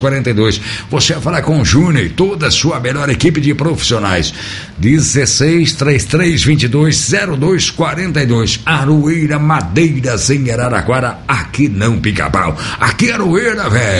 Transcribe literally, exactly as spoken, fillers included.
quarenta e dois. Você vai falar com o Júnior e toda a sua melhor equipe de profissionais. dezesseis, trinta e três, vinte e dois, zero dois quarenta e dois. Aroeira Madeiras em Araraquara. Aqui não Pica-Pau. Aqui é Aroeira, velho.